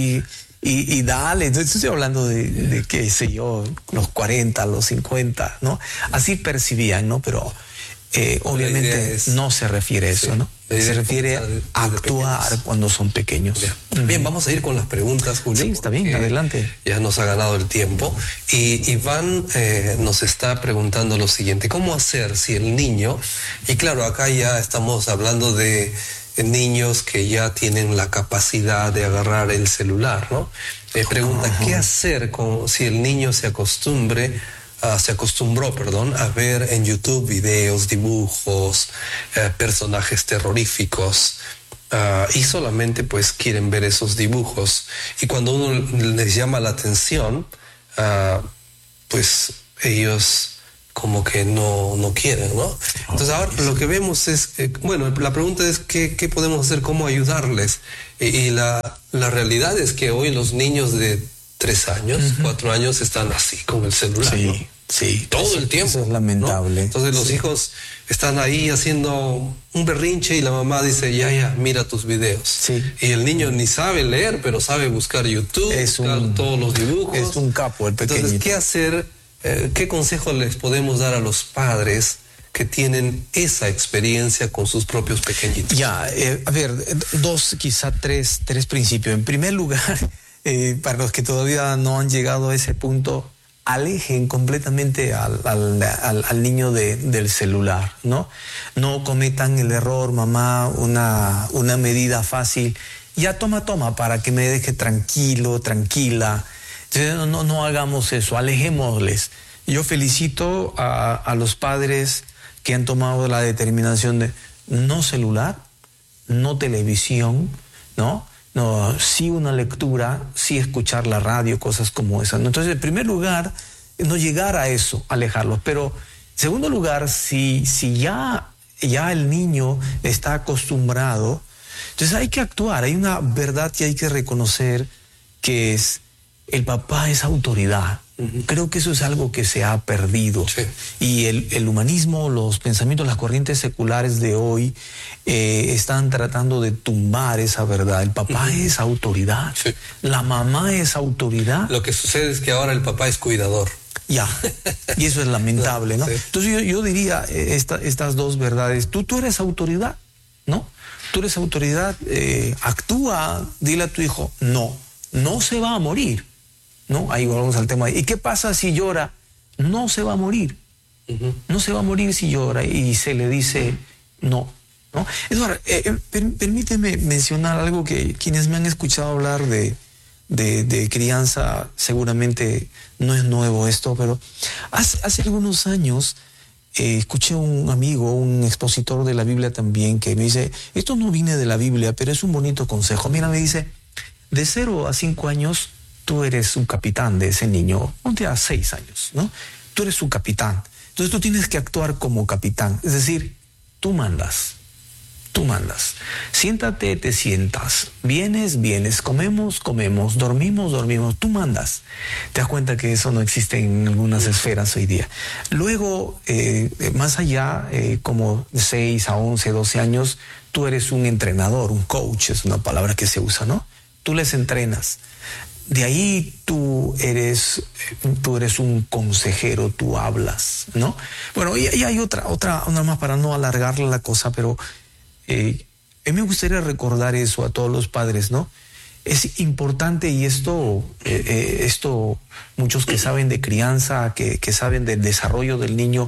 y dale. Entonces estoy hablando de qué sé yo, los 40, los 50, ¿no? Así percibían, ¿no? Pero obviamente no se refiere a eso, ¿no? Se refiere a actuar cuando son pequeños.
Bien, vamos a ir con las preguntas, Julio.
Sí, está bien, adelante.
Ya nos ha ganado el tiempo. Y Iván nos está preguntando lo siguiente: ¿cómo hacer si el niño, y claro, acá ya estamos hablando de niños que ya tienen la capacidad de agarrar el celular, ¿no? Pregunta, ¿qué hacer si el niño se acostumbró, a ver en YouTube videos, dibujos, personajes terroríficos, y solamente pues quieren ver esos dibujos? Y cuando uno les llama la atención, pues ellos como que no quieren, ¿no? Entonces ahora lo que vemos es, bueno, la pregunta es ¿qué podemos hacer? ¿Cómo ayudarles? Y la realidad es que hoy los niños de 3 años, 4 años están así con el celular,
sí,
¿no?
Sí,
todo el tiempo.
Eso es lamentable.
¿No? Entonces los hijos están ahí haciendo un berrinche y la mamá dice, ya, mira tus videos.
Sí.
Y el niño ni sabe leer, pero sabe buscar YouTube, todos los dibujos.
Es un capo el pequeñito.
Entonces, ¿qué hacer? ¿Qué consejo les podemos dar a los padres que tienen esa experiencia con sus propios pequeñitos?
Ya, a ver, 2, quizá 3 principios. En primer lugar, para los que todavía no han llegado a ese punto, alejen completamente al niño del celular, ¿no? No cometan el error, mamá, una medida fácil. Ya toma, para que me deje tranquilo, tranquila. Entonces, no hagamos eso, alejémosles. Yo felicito a los padres que han tomado la determinación de no celular, no televisión, ¿no? No, sí una lectura, sí escuchar la radio, cosas como esas. Entonces, en primer lugar, no llegar a eso, alejarlos. Pero, en segundo lugar, si ya el niño está acostumbrado, entonces hay que actuar. Hay una verdad que hay que reconocer, que es el papá es autoridad. Creo que eso es algo que se ha perdido.
Sí.
Y el humanismo, los pensamientos, las corrientes seculares de hoy están tratando de tumbar esa verdad. El papá es autoridad.
Sí.
La mamá es autoridad.
Lo que sucede es que ahora el papá es cuidador.
Ya. Y eso es lamentable, ¿no?
Sí.
Entonces yo diría estas 2 verdades. Tú eres autoridad, ¿no? Tú eres autoridad, actúa, dile a tu hijo, no se va a morir. ¿No? Ahí volvemos al tema. ¿Y qué pasa si llora? No se va a morir. No se va a morir si llora y se le dice no. Eduardo, permíteme mencionar algo que quienes me han escuchado hablar de crianza, seguramente no es nuevo esto, pero hace algunos años escuché un amigo, un expositor de la Biblia también, que me dice, esto no viene de la Biblia, pero es un bonito consejo. Mira, me dice, de 0 a 5 años, tú eres un capitán de ese niño, ponte a 6 años, ¿no? Tú eres su capitán. Entonces tú tienes que actuar como capitán. Es decir, tú mandas. Siéntate, te sientas. Vienes, comemos, dormimos. Tú mandas. Te das cuenta que eso no existe en algunas esferas hoy día. Luego, más allá, como de 6 a 11, 12 años, tú eres un entrenador, un coach, es una palabra que se usa, ¿no? Tú les entrenas. De ahí tú eres un consejero, tú hablas, ¿no? Bueno, y hay una más para no alargar la cosa, pero a mí me gustaría recordar eso a todos los padres, ¿no? Es importante, y esto muchos que saben de crianza, que saben del desarrollo del niño,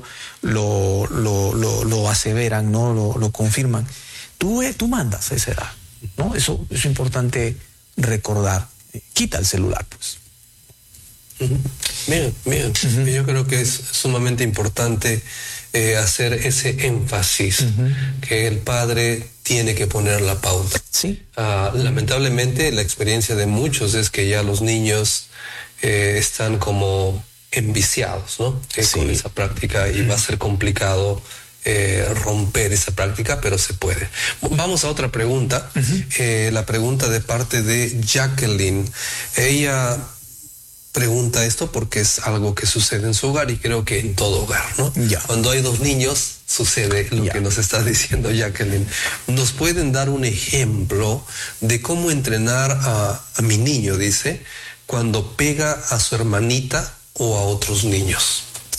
lo aseveran, ¿no? Lo confirman. Tú mandas a esa edad, ¿no? Eso es importante recordar. Quita el celular, pues.
Bien. Yo creo que es sumamente importante hacer ese énfasis, que el padre tiene que poner la pauta.
Sí.
Lamentablemente la experiencia de muchos es que ya los niños están como enviciados, ¿no? Con esa práctica, y va a ser complicado romper esa práctica, pero se puede. Vamos a otra pregunta. La pregunta de parte de Jacqueline. Ella pregunta esto porque es algo que sucede en su hogar, y creo que en todo hogar, ¿no?
Ya.
Cuando hay 2 niños sucede lo que nos está diciendo Jacqueline. ¿Nos pueden dar un ejemplo de cómo entrenar a mi niño, dice, cuando pega a su hermanita o a otros niños?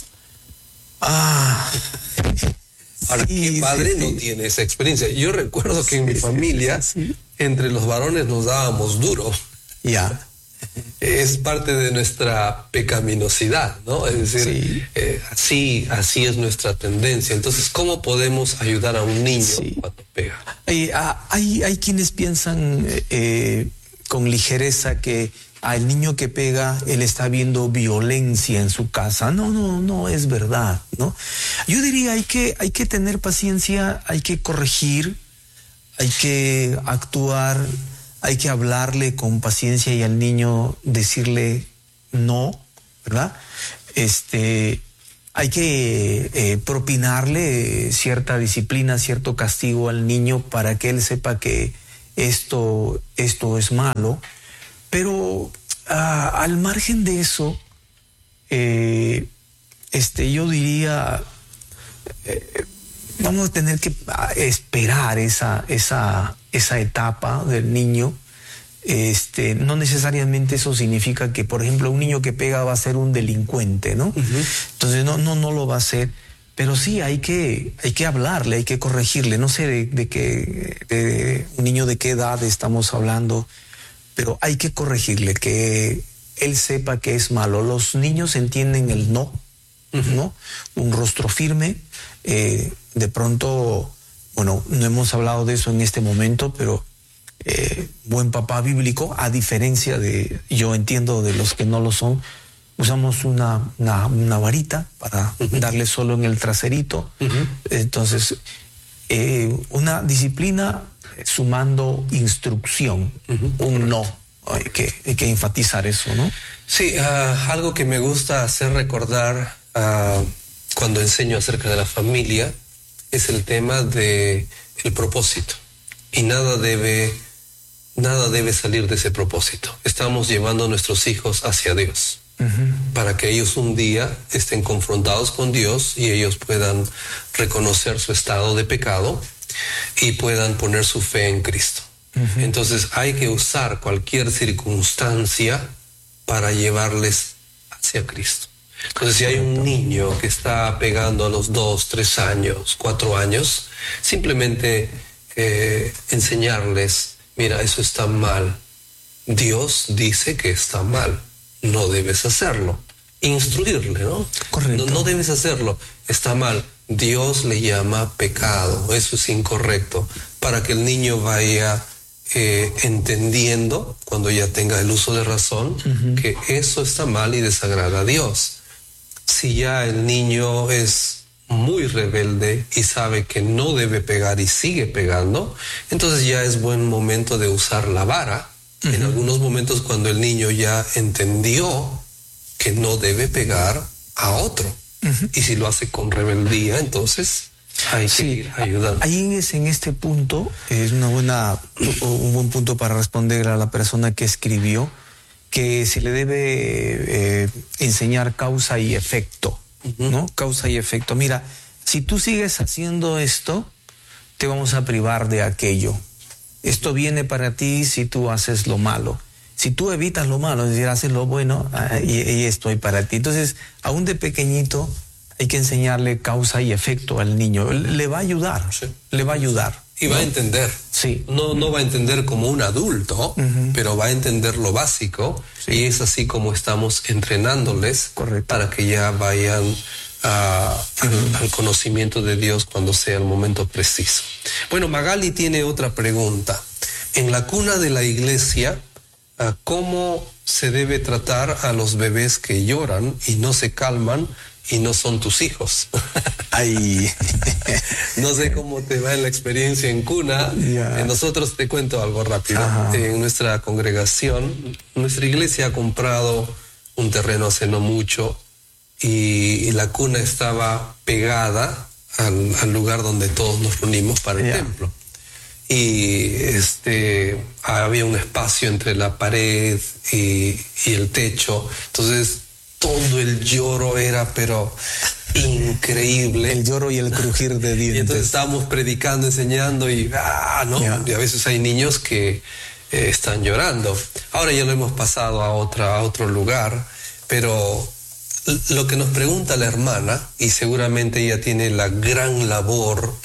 Ahora, ¿qué padre no tiene esa experiencia? Yo recuerdo que en mi familia, entre los varones nos dábamos duro.
Ya.
es parte de nuestra pecaminosidad, ¿no? Es decir, así es nuestra tendencia. Entonces, ¿cómo podemos ayudar a un niño cuando pega?
Hay quienes piensan con ligereza que al niño que pega, él está viendo violencia en su casa. No es verdad, ¿no? Yo diría, hay que tener paciencia, hay que corregir, hay que actuar, hay que hablarle con paciencia y al niño decirle no, ¿verdad? Hay que propinarle cierta disciplina, cierto castigo al niño para que él sepa que esto es malo. Pero al margen de eso, yo diría, vamos a tener que esperar esa etapa del niño. No necesariamente eso significa que, por ejemplo, un niño que pega va a ser un delincuente, ¿no? Entonces no lo va a hacer. Pero sí hay que hablarle, hay que corregirle. No sé de un niño de qué edad estamos hablando, pero hay que corregirle, que él sepa que es malo. Los niños entienden el no, ¿no? Un rostro firme. De pronto, bueno, no hemos hablado de eso en este momento, pero buen papá bíblico, a diferencia de, yo entiendo, de los que no lo son, usamos una varita para darle solo en el traserito. Entonces, una disciplina sumando instrucción, un no. Hay que enfatizar eso, ¿no?
Sí, algo que me gusta hacer recordar cuando enseño acerca de la familia es el tema de el propósito. Y nada debe salir de ese propósito. Estamos llevando a nuestros hijos hacia Dios, para que ellos un día estén confrontados con Dios y ellos puedan reconocer su estado de pecado y puedan poner su fe en Cristo. Entonces hay que usar cualquier circunstancia para llevarles hacia Cristo. Entonces, si hay un niño que está pegando a los 2, 3 años, 4 años, simplemente enseñarles, mira, eso está mal. Dios dice que está mal, no debes hacerlo. Instruirle, ¿no?
Correcto.
No debes hacerlo, está mal. Dios le llama pecado, eso es incorrecto, para que el niño vaya entendiendo, cuando ya tenga el uso de razón, que eso está mal y desagrada a Dios. Si ya el niño es muy rebelde y sabe que no debe pegar y sigue pegando, entonces ya es buen momento de usar la vara. En algunos momentos, cuando el niño ya entendió que no debe pegar a otro, y si lo hace con rebeldía, entonces hay que ir ayudando.
Ahí en este punto es un buen punto para responder a la persona que escribió, que se le debe enseñar causa y efecto, ¿no? Causa y efecto. Mira, si tú sigues haciendo esto, te vamos a privar de aquello. Esto viene para ti si tú haces lo malo. Si tú evitas lo malo, es decir, haces lo bueno, y esto hay para ti. Entonces, aún de pequeñito, hay que enseñarle causa y efecto al niño. Le va a ayudar, le va a ayudar.
Y va a entender.
Sí.
No va a entender como un adulto, pero va a entender lo básico. Y es así como estamos entrenándoles.
Correcto.
Para que ya vayan al conocimiento de Dios cuando sea el momento preciso. Bueno, Magali tiene otra pregunta. En la cuna de la iglesia, ¿cómo se debe tratar a los bebés que lloran y no se calman y no son tus hijos?
Ay.
No sé cómo te va en la experiencia en cuna. Nosotros, te cuento algo rápido. En nuestra congregación, nuestra iglesia ha comprado un terreno hace no mucho y la cuna estaba pegada al lugar donde todos nos reunimos para el templo. Y había un espacio entre la pared y el techo. Entonces todo el lloro era pero increíble.
El lloro y el crujir de dientes.
Y entonces estábamos predicando, enseñando y ¿no? Y a veces hay niños que están llorando. Ahora ya lo hemos pasado a otro lugar, pero lo que nos pregunta la hermana, y seguramente ella tiene la gran labor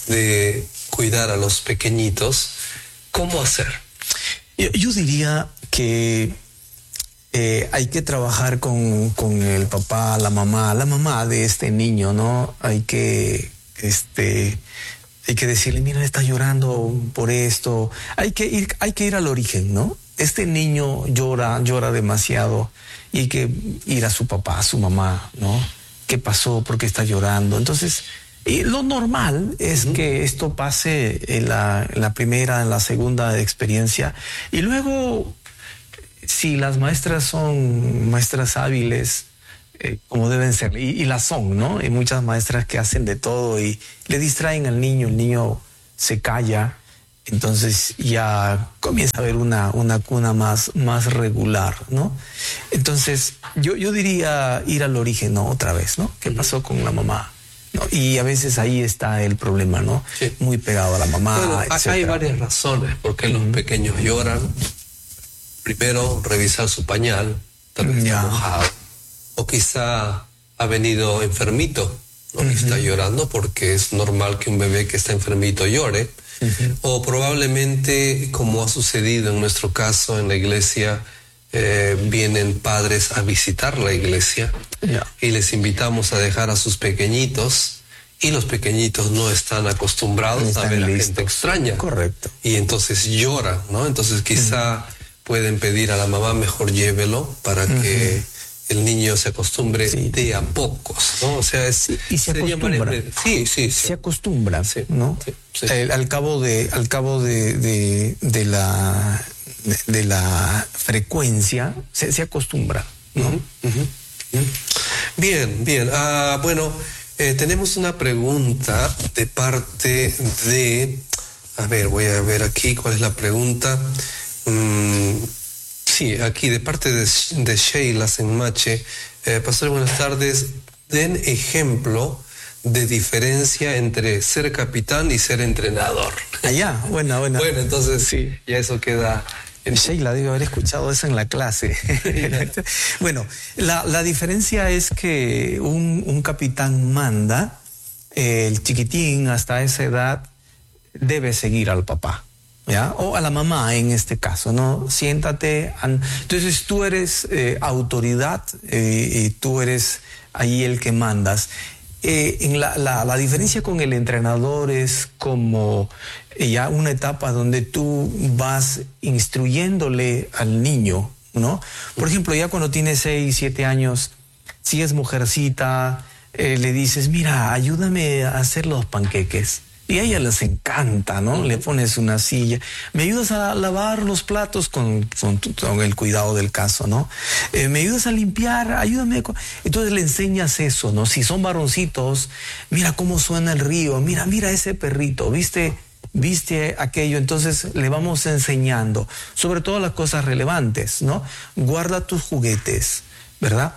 de cuidar a los pequeñitos, ¿cómo hacer?
Yo diría que hay que trabajar con el papá, la mamá de este niño, ¿no? Hay que decirle, mira, está llorando por esto. Hay que ir al origen, ¿no? Este niño llora demasiado y hay que ir a su papá, a su mamá, ¿no? ¿Qué pasó? ¿Por qué está llorando? Entonces, y lo normal es que esto pase en la primera, en la segunda experiencia. Y luego, si las maestras son maestras hábiles, como deben ser, y las son, ¿no? Hay muchas maestras que hacen de todo y le distraen al niño, el niño se calla, entonces ya comienza a haber una cuna más regular, ¿no? Entonces yo diría ir al origen, ¿no? Otra vez, ¿no? ¿Qué pasó con la mamá? ¿No? Y a veces ahí está el problema, ¿no?
Sí.
Muy pegado a la mamá,
Bueno,
etcétera.
hay varias razones por qué los pequeños lloran. Primero, revisar su pañal, tal vez está mojado. O quizá ha venido enfermito, ¿no? Y está llorando porque es normal que un bebé que está enfermito llore. O probablemente, como ha sucedido en nuestro caso en la iglesia, vienen padres a visitar la iglesia y les invitamos a dejar a sus pequeñitos y los pequeñitos no están acostumbrados a ver a gente extraña.
Correcto.
Y entonces lloran, ¿no? Entonces quizá pueden pedir a la mamá, mejor llévelo para que el niño se acostumbre de a pocos, ¿no? O sea,
y se acostumbra.
Sí.
Se acostumbra, ¿no?
Sí.
Al cabo de la frecuencia se acostumbra, ¿no?
Bien. Bueno, tenemos una pregunta de parte de... A ver, voy a ver aquí cuál es la pregunta. Sí, aquí de parte de Sheila Senmache. Pastor, buenas tardes. Den ejemplo de diferencia entre ser capitán y ser entrenador.
Buena.
Bueno, entonces
sí,
ya eso queda...
Sheila, debe haber escuchado eso en la clase. Bueno, la diferencia es que un capitán manda, el chiquitín hasta esa edad debe seguir al papá, ¿ya? O a la mamá en este caso, ¿no? Siéntate. Entonces tú eres autoridad y tú eres ahí el que mandas. La diferencia con el entrenador es como ya una etapa donde tú vas instruyéndole al niño, ¿no? Por ejemplo, ya cuando tiene 6, 7 años, si es mujercita, le dices, mira, ayúdame a hacer los panqueques. Y a ella les encanta, ¿no? Le pones una silla. ¿Me ayudas a lavar los platos con el cuidado del caso, ¿no? ¿Me ayudas a limpiar? Ayúdame. Entonces le enseñas eso, ¿no? Si son varoncitos, mira cómo suena el río. Mira ese perrito. ¿Viste aquello? Entonces le vamos enseñando. Sobre todo las cosas relevantes, ¿no? Guarda tus juguetes, ¿verdad?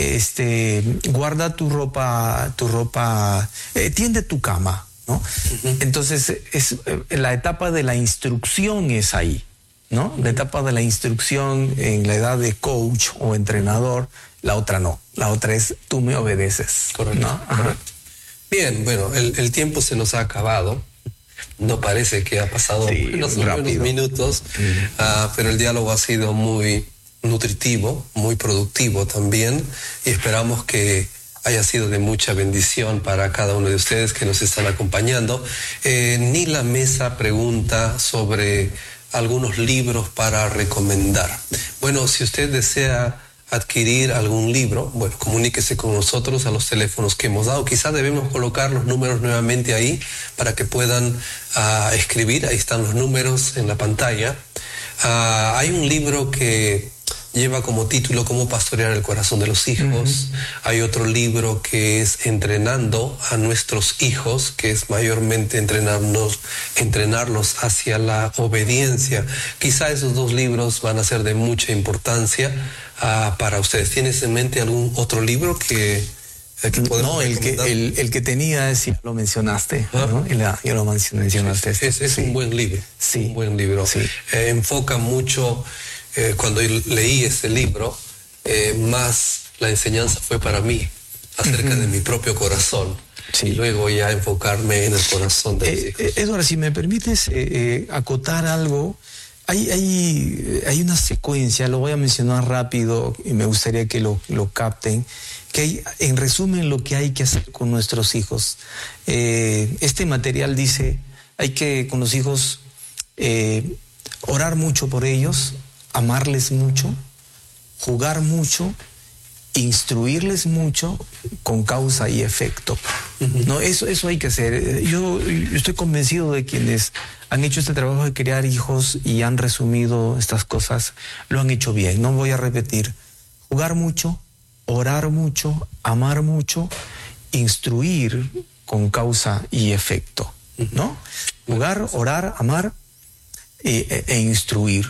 Guarda tu ropa, tiende tu cama, ¿no? Entonces la etapa de la instrucción es ahí, ¿no? La etapa de la instrucción en la edad de coach o entrenador, la otra no. La otra es tú me obedeces.
Correcto.
¿No?
Correcto. Bien, bueno, el tiempo se nos ha acabado. No parece que ha pasado unos minutos, pero el diálogo ha sido muy nutritivo, muy productivo también, y esperamos que haya sido de mucha bendición para cada uno de ustedes que nos están acompañando. Nila Mesa pregunta sobre algunos libros para recomendar. Bueno, si usted desea adquirir algún libro, bueno, comuníquese con nosotros a los teléfonos que hemos dado. Quizás debemos colocar los números nuevamente ahí para que puedan escribir. Ahí están los números en la pantalla. Hay un libro que lleva como título Cómo pastorear el corazón de los hijos. Hay otro libro que es Entrenando a nuestros hijos, que es mayormente entrenarlos hacia la obediencia. Quizá esos dos libros van a ser de mucha importancia para ustedes. ¿Tienes en mente algún otro libro que podemos recomendar?
el que tenía, si lo mencionaste, ¿no? Ya lo mencionaste.
Es un buen libro.
Sí.
Un buen libro.
Sí.
Enfoca mucho. Cuando leí ese libro, más la enseñanza fue para mí acerca de mi propio corazón.
Sí.
Y luego ya enfocarme en el corazón de los hijos.
Eduardo, si me permites acotar algo, Hay una secuencia, lo voy a mencionar rápido y me gustaría que lo capten, que hay, en resumen, lo que hay que hacer con nuestros hijos. Este material dice, hay que con los hijos orar mucho por ellos, amarles mucho, jugar mucho, instruirles mucho con causa y efecto. ¿No? Eso hay que hacer. Yo estoy convencido de quienes han hecho este trabajo de crear hijos y han resumido estas cosas, lo han hecho bien. No voy a repetir. Jugar mucho, orar mucho, amar mucho, instruir con causa y efecto, ¿no? Jugar, orar, amar e instruir.